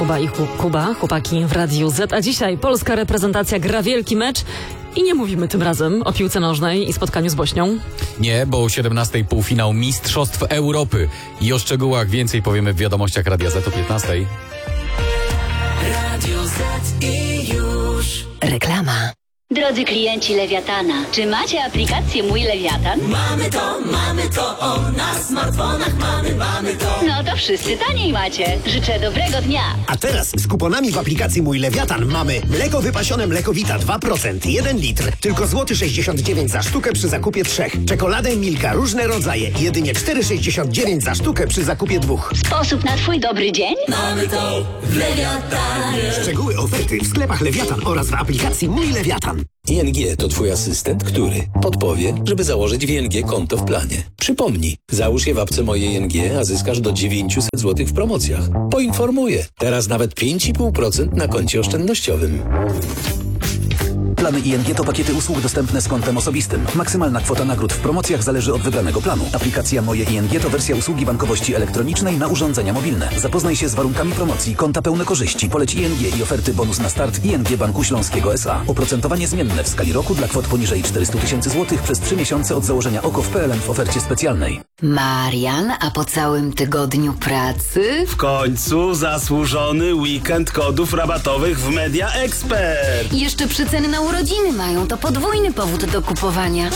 Kuba i Kuba, chłopaki w Radiu Z. A dzisiaj polska reprezentacja gra wielki mecz i nie mówimy tym razem o piłce nożnej i spotkaniu z Bośnią. Nie, bo o 17:00 półfinał Mistrzostw Europy. I o szczegółach więcej powiemy w wiadomościach Radia Z o 15:00. Radio Z i już. Reklama. Drodzy klienci Lewiatana, czy macie aplikację Mój Lewiatan? Mamy to, na smartfonach mamy to. No to wszyscy taniej macie. Życzę dobrego dnia. A teraz z kuponami w aplikacji Mój Lewiatan mamy mleko wypasione Mlekowita 2%, 1 litr, tylko złoty 69 za sztukę przy zakupie 3. Czekoladę Milka, różne rodzaje, jedynie 4,69 za sztukę przy zakupie 2. Sposób na twój dobry dzień? Mamy to w Lewiatanie. Szczegóły oferty w sklepach Lewiatan oraz w aplikacji Mój Lewiatan. ING to twój asystent, który podpowie, żeby założyć w ING konto w planie. Przypomnij, załóż je w apce Moje ING, a zyskasz do 900 zł w promocjach. Poinformuję, teraz nawet 5,5% na koncie oszczędnościowym. Plany ING to pakiety usług dostępne z kontem osobistym. Maksymalna kwota nagród w promocjach zależy od wybranego planu. Aplikacja Moje ING to wersja usługi bankowości elektronicznej na urządzenia mobilne. Zapoznaj się z warunkami promocji, konta pełne korzyści, poleć ING i oferty bonus na start ING Banku Śląskiego S.A. Oprocentowanie zmienne w skali roku dla kwot poniżej 400 000 złotych przez 3 miesiące od założenia OKO w PLN w ofercie specjalnej. Marian, a po całym tygodniu pracy? W końcu zasłużony weekend kodów rabatowych w Media Expert. I jeszcze przeceny na urodziny mają, to podwójny powód do kupowania.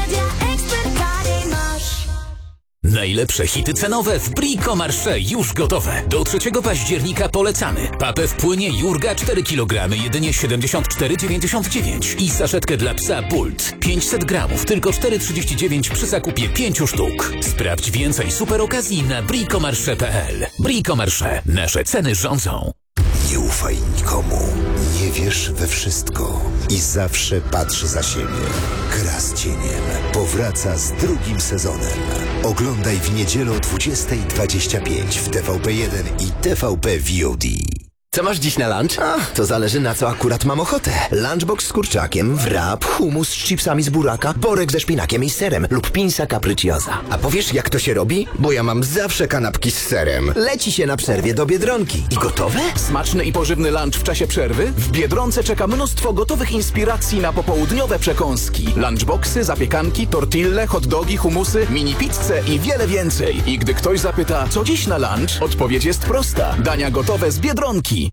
Najlepsze hity cenowe w Brico Marché już gotowe. Do 3 października polecamy. Papę w płynie Jurga 4 kg, jedynie 74,99 i saszetkę dla psa Bult 500 gramów, tylko 4,39 przy zakupie 5 sztuk. Sprawdź więcej super okazji na bricomarché.pl. Brico Marché. Nasze ceny rządzą. Nie ufaj nikomu. Nie wierz we wszystko. I zawsze patrz za siebie. Gra z cieniem powraca z drugim sezonem. Oglądaj w niedzielę o 20:25 w TVP1 i TVP VOD. Co masz dziś na lunch? To zależy na co akurat mam ochotę. Lunchbox z kurczakiem, wrap, hummus z chipsami z buraka, borek ze szpinakiem i serem lub pinsa capricciosa. A powiesz jak to się robi? Bo ja mam zawsze kanapki z serem. Leci się na przerwie do Biedronki. I gotowe? Smaczny i pożywny lunch w czasie przerwy? W Biedronce czeka mnóstwo gotowych inspiracji na popołudniowe przekąski. Lunchboxy, zapiekanki, tortille, hot dogi, humusy, mini pizzę i wiele więcej. I gdy ktoś zapyta, co dziś na lunch? Odpowiedź jest prosta. Dania gotowe z Biedronki.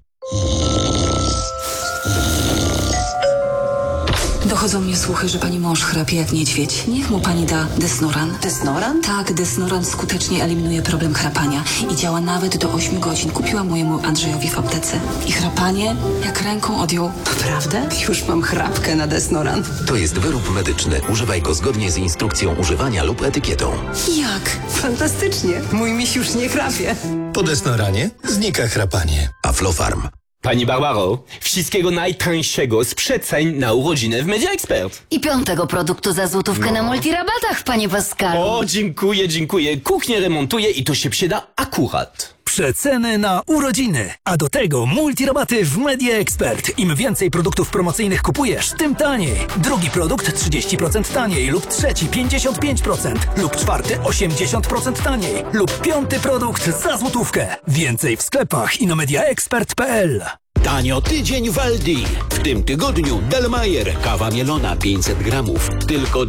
Dochodzą mnie słuchy, że pani mąż chrapie jak niedźwiedź. Niech mu pani da Desnoran. Desnoran? Tak, Desnoran skutecznie eliminuje problem chrapania i działa nawet do 8 godzin. Kupiłam mojemu Andrzejowi w aptece. I chrapanie jak ręką odjął. Naprawdę? Już mam chrapkę na Desnoran. To jest wyrób medyczny. Używaj go zgodnie z instrukcją używania lub etykietą. Jak? Fantastycznie. Mój miś już nie chrapie. Po Desnoranie znika chrapanie. Aflofarm. Pani Barbaro, wszystkiego najtańszego z przeceń na urodziny w Media Expert. I 5. produktu za złotówkę na multirabatach, panie Pascalu. O, dziękuję. Kuchnię remontuję i to się przyda akurat. Przeceny na urodziny, a do tego multirabaty w Media Expert. Im więcej produktów promocyjnych kupujesz, tym taniej. Drugi produkt 30% taniej lub trzeci 55% lub czwarty 80% taniej lub 5. produkt za złotówkę. Więcej w sklepach i na mediaexpert.pl. Tanio tydzień w Aldi. W tym tygodniu Delmayer kawa mielona 500 gramów. Tylko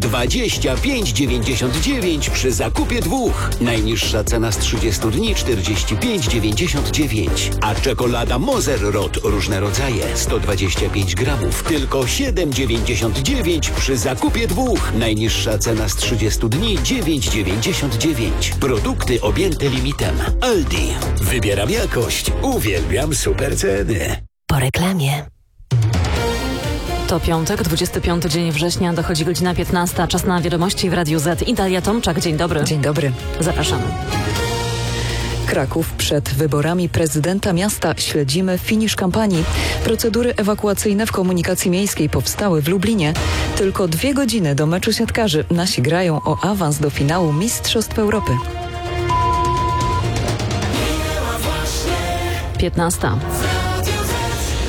25,99 przy zakupie 2. Najniższa cena z 30 dni 45,99. A czekolada Moser Rot różne rodzaje 125 gramów. Tylko 7,99 przy zakupie 2. Najniższa cena z 30 dni 9,99. Produkty objęte limitem. Aldi. Wybieram jakość. Uwielbiam super ceny. Po reklamie. To piątek, 25 dzień września, dochodzi godzina 15. Czas na wiadomości w Radiu Z. Dalia Tomczak, dzień dobry. Dzień dobry. Zapraszamy. Kraków przed wyborami prezydenta miasta. Śledzimy finisz kampanii. Procedury ewakuacyjne w komunikacji miejskiej powstały w Lublinie. Tylko 2 godziny do meczu siatkarzy. Nasi grają o awans do finału Mistrzostw Europy. 15.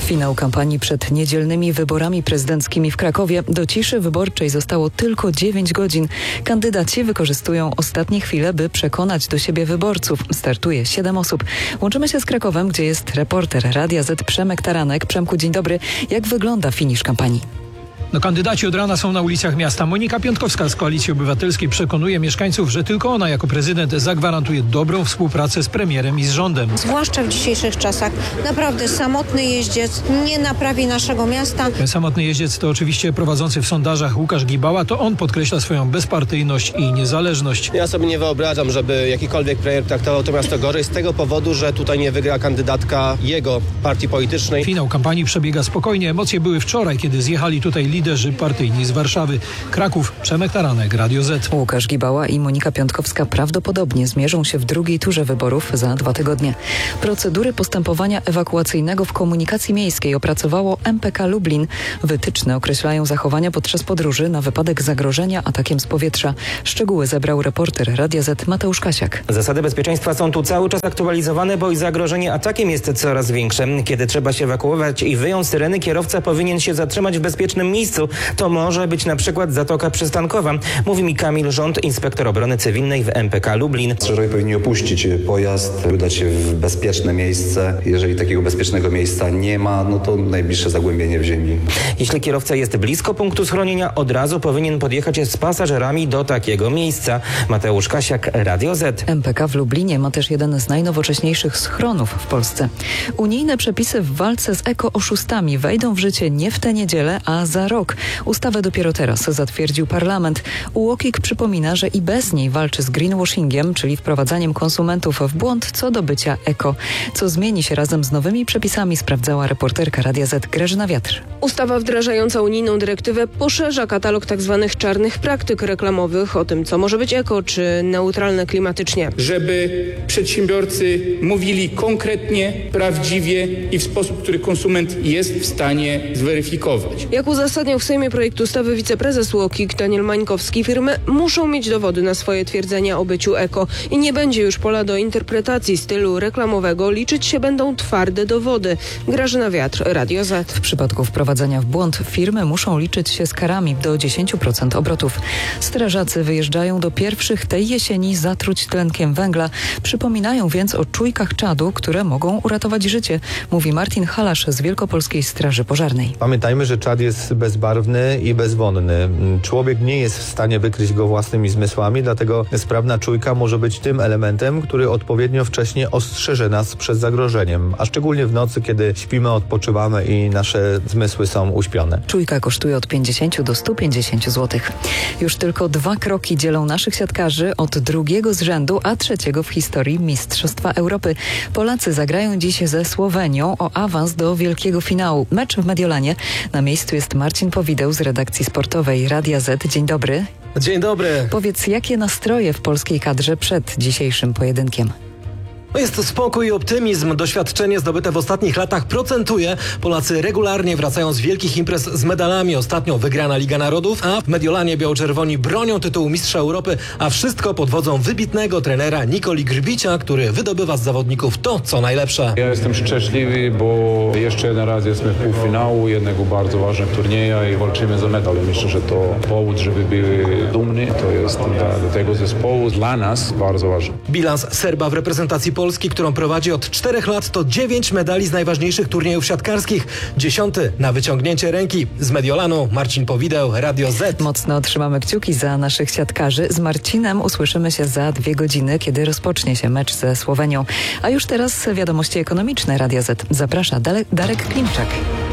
Finał kampanii przed niedzielnymi wyborami prezydenckimi w Krakowie. Do ciszy wyborczej zostało tylko 9 godzin. Kandydaci wykorzystują ostatnie chwile, by przekonać do siebie wyborców. Startuje 7 osób. Łączymy się z Krakowem, gdzie jest reporter Radia Z Przemek Taranek. Przemku, dzień dobry. Jak wygląda finisz kampanii? Kandydaci od rana są na ulicach miasta. Monika Piątkowska z Koalicji Obywatelskiej przekonuje mieszkańców, że tylko ona jako prezydent zagwarantuje dobrą współpracę z premierem i z rządem. Zwłaszcza w dzisiejszych czasach. Naprawdę samotny jeździec nie naprawi naszego miasta. Samotny jeździec to oczywiście prowadzący w sondażach Łukasz Gibała. To on podkreśla swoją bezpartyjność i niezależność. Ja sobie nie wyobrażam, żeby jakikolwiek premier traktował to miasto gorzej z tego powodu, że tutaj nie wygra kandydatka jego partii politycznej. Finał kampanii przebiega spokojnie. Emocje były wczoraj, kiedy zjechali tutaj liderzy partyjni z Warszawy. Kraków, Przemek Taranek, Radio Z. Łukasz Gibała i Monika Piątkowska prawdopodobnie zmierzą się w drugiej turze wyborów za 2 tygodnie. Procedury postępowania ewakuacyjnego w komunikacji miejskiej opracowało MPK Lublin. Wytyczne określają zachowania podczas podróży na wypadek zagrożenia atakiem z powietrza. Szczegóły zebrał reporter Radia Z Mateusz Kasiak. Zasady bezpieczeństwa są tu cały czas aktualizowane, bo i zagrożenie atakiem jest coraz większe. Kiedy trzeba się ewakuować i wyją syreny, kierowca powinien się zatrzymać w bezpiecznym miejscu. To może być na przykład Zatoka Przystankowa, mówi mi Kamil Rząd, inspektor obrony cywilnej w MPK Lublin. Pasażerowie powinni opuścić pojazd, udać się w bezpieczne miejsce. Jeżeli takiego bezpiecznego miejsca nie ma, no to najbliższe zagłębienie w ziemi. Jeśli kierowca jest blisko punktu schronienia, od razu powinien podjechać z pasażerami do takiego miejsca. Mateusz Kasiak, Radio Z. MPK w Lublinie ma też jeden z najnowocześniejszych schronów w Polsce. Unijne przepisy w walce z ekooszustami wejdą w życie nie w tę niedzielę, a za rok. Ustawę dopiero teraz zatwierdził parlament. UOKiK przypomina, że i bez niej walczy z greenwashingiem, czyli wprowadzaniem konsumentów w błąd co do bycia eko. Co zmieni się razem z nowymi przepisami, sprawdzała reporterka Radia Z Grażyna Wiatr. Ustawa wdrażająca unijną dyrektywę poszerza katalog tzw. czarnych praktyk reklamowych o tym, co może być eko czy neutralne klimatycznie. Żeby przedsiębiorcy mówili konkretnie, prawdziwie i w sposób, który konsument jest w stanie zweryfikować. Jak uzasadniał w Sejmie projekt ustawy wiceprezes UOKiK Daniel Mańkowski, firmy muszą mieć dowody na swoje twierdzenia o byciu eko i nie będzie już pola do interpretacji stylu reklamowego. Liczyć się będą twarde dowody. Grażyna Wiatr, Radio Z. W przypadku wprowadzenia w błąd firmy muszą liczyć się z karami do 10% obrotów. Strażacy wyjeżdżają do pierwszych tej jesieni zatruć tlenkiem węgla. Przypominają więc o czujkach czadu, które mogą uratować życie, mówi Martin Halasz z Wielkopolskiej Straży Pożarnej. Pamiętajmy, że czad jest bezbarwny i bezwonny. Człowiek nie jest w stanie wykryć go własnymi zmysłami, dlatego sprawna czujka może być tym elementem, który odpowiednio wcześnie ostrzeże nas przed zagrożeniem, a szczególnie w nocy, kiedy śpimy, odpoczywamy i nasze zmysły są uśpione. Czujka kosztuje od 50 do 150 zł. Już tylko 2 kroki dzielą naszych siatkarzy od drugiego z rzędu, a trzeciego w historii Mistrzostwa Europy. Polacy zagrają dziś ze Słowenią o awans do wielkiego finału. Mecz w Mediolanie. Na miejscu jest Marcin Powideł z redakcji sportowej Radia Z. Dzień dobry. Dzień dobry. Powiedz, jakie nastroje w polskiej kadrze przed dzisiejszym pojedynkiem? Jest spokój i optymizm. Doświadczenie zdobyte w ostatnich latach procentuje. Polacy regularnie wracają z wielkich imprez z medalami. Ostatnio wygrana Liga Narodów, a w Mediolanie biało-czerwoni bronią tytułu Mistrza Europy, a wszystko pod wodzą wybitnego trenera Nikoli Grbicia, który wydobywa z zawodników to, co najlepsze. Ja jestem szczęśliwy, bo jeszcze jeden raz jesteśmy w półfinału jednego bardzo ważnego turnieju i walczymy za medal. Myślę, że to powód, żeby były dumni, to jest dla tego zespołu, dla nas bardzo ważne. Bilans Serba w reprezentacji Polski, którą prowadzi od 4 lat, to 9 medali z najważniejszych turniejów siatkarskich. 10 na wyciągnięcie ręki. Z Mediolanu Marcin Powideł, Radio Z. Mocno trzymamy kciuki za naszych siatkarzy. Z Marcinem usłyszymy się za 2 godziny, kiedy rozpocznie się mecz ze Słowenią. A już teraz wiadomości ekonomiczne Radia Z. Zaprasza Darek Klimczak.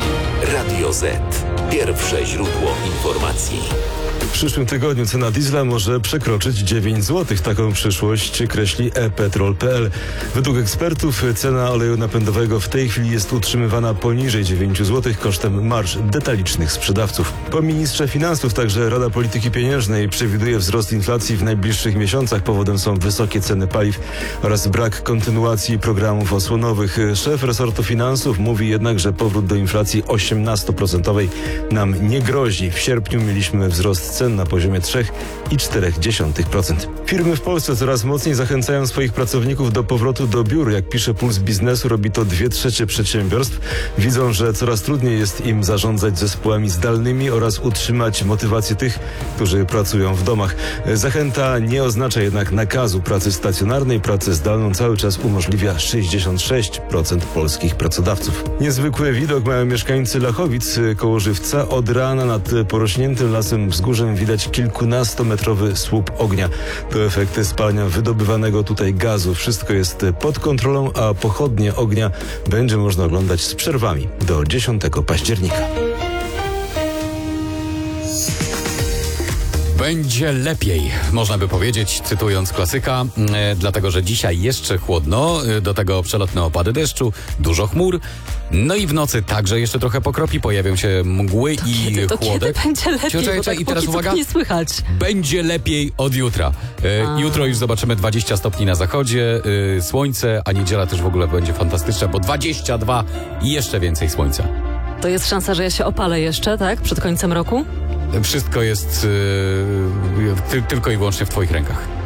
Radio Z. Pierwsze źródło informacji. W przyszłym tygodniu cena diesla może przekroczyć 9 zł. Taką przyszłość kreśli ePetrol.pl. Według ekspertów cena oleju napędowego w tej chwili jest utrzymywana poniżej 9 zł kosztem marż detalicznych sprzedawców. Po ministrze finansów także Rada Polityki Pieniężnej przewiduje wzrost inflacji w najbliższych miesiącach. Powodem są wysokie ceny paliw oraz brak kontynuacji programów osłonowych. Szef resortu finansów mówi jednak, że powrót do inflacji 18% nam nie grozi. W sierpniu mieliśmy wzrost cen na poziomie 3,4%. Firmy w Polsce coraz mocniej zachęcają swoich pracowników do powrotu do biur. Jak pisze Puls Biznesu, robi to 2/3 przedsiębiorstw. Widzą, że coraz trudniej jest im zarządzać zespołami zdalnymi oraz utrzymać motywację tych, którzy pracują w domach. Zachęta nie oznacza jednak nakazu pracy stacjonarnej. Pracę zdalną cały czas umożliwia 66% polskich pracodawców. Niezwykły widok mają mieszkańcy Lachowic koło Żywca. Od rana nad porośniętym lasem wzgórzem widać kilkunastometrowy słup ognia. To efekty spalania wydobywanego tutaj gazu. Wszystko jest pod kontrolą, a pochodnie ognia będzie można oglądać z przerwami do 10 października. Będzie lepiej, można by powiedzieć, cytując klasyka, dlatego że dzisiaj jeszcze chłodno, do tego przelotne opady deszczu, dużo chmur, no i w nocy także jeszcze trochę pokropi, pojawią się mgły i chłodek. Kiedy będzie lepiej, I teraz uwaga, nie słychać. Będzie lepiej od jutra. Jutro już zobaczymy 20 stopni na zachodzie, słońce, a niedziela też w ogóle będzie fantastyczna, bo 22 i jeszcze więcej słońca. To jest szansa, że ja się opalę jeszcze, tak? Przed końcem roku? Wszystko jest tylko i wyłącznie w twoich rękach.